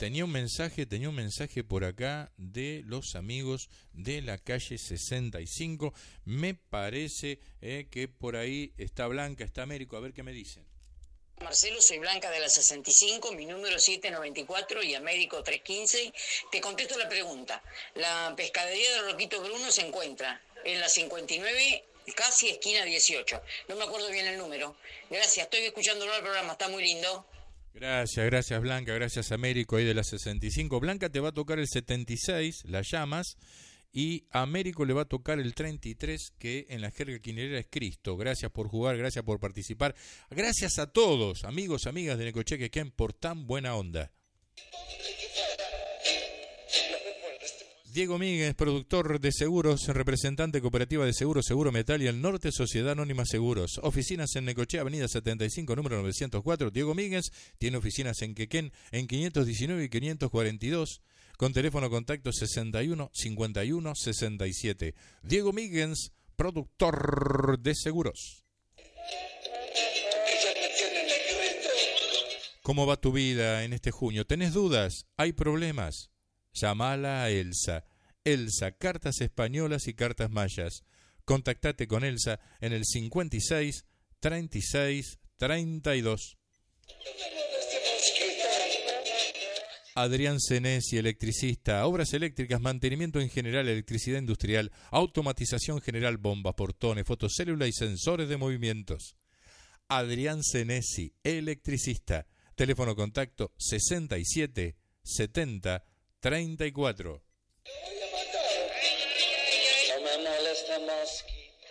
tenía un mensaje por acá de los amigos de la calle 65. Me parece que por ahí está Blanca, está Américo, a ver qué me dicen. Marcelo, soy Blanca de la 65, mi número 794 y Américo 315. Te contesto la pregunta. La pescadería de Roquito Bruno se encuentra en la 59, casi esquina 18. No me acuerdo bien el número. Gracias, estoy escuchándolo al programa, está muy lindo. Gracias Blanca, gracias Américo ahí de la 65. Blanca te va a tocar el 76, las llamas, y a Américo le va a tocar el 33, que en la jerga quinelera es Cristo. Gracias por jugar, gracias por participar. Gracias a todos, amigos, amigas de Necochea Quequén, por tan buena onda. Diego Míguez, productor de seguros, representante cooperativa de seguros, Seguro Metal y el Norte, Sociedad Anónima Seguros. Oficinas en Necochea, avenida 75, número 904. Diego Míguez tiene oficinas en Quequén en 519 y 542, con teléfono contacto 61 51 67. Diego Míguez, productor de seguros. ¿Cómo va tu vida en este junio? ¿Tenés dudas? ¿Hay problemas? Llamala a Elsa. Elsa, cartas españolas y cartas mayas. Contactate con Elsa en el 56 36 32. Adrián Senesi, electricista, obras eléctricas, mantenimiento en general, electricidad industrial, automatización general, bombas, portones, fotocélula y sensores de movimientos. Adrián Senesi, electricista. Teléfono contacto 67 70 34. No me molesta más que